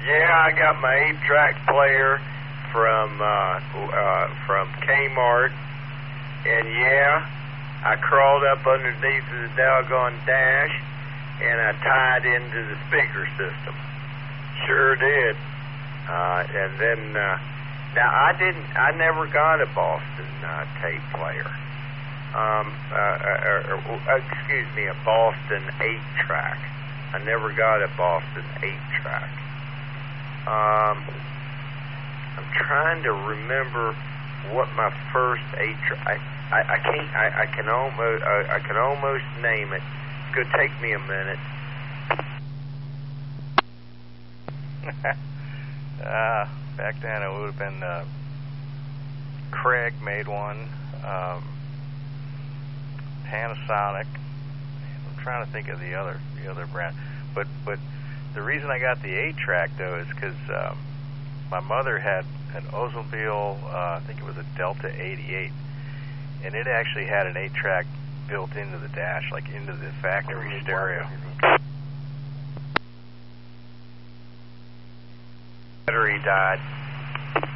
Yeah, I got my 8-track player from Kmart, and yeah, I crawled up underneath the doggone dash, and I tied into the speaker system. Sure did. And then, now I never got a Boston tape player. Excuse me, a Boston 8-track. I never got a Boston 8-track. I'm trying to remember what my first 8-track. I can't. I can almost name it. It's gonna take me a minute. Back then it would have been Craig made one. Panasonic. I'm trying to think of the other brand. But the reason I got the 8-track though is because my mother had an Oldsmobile, I think it was a Delta 88, and it actually had an 8-track built into the dash, like into the factory stereo. Battery died.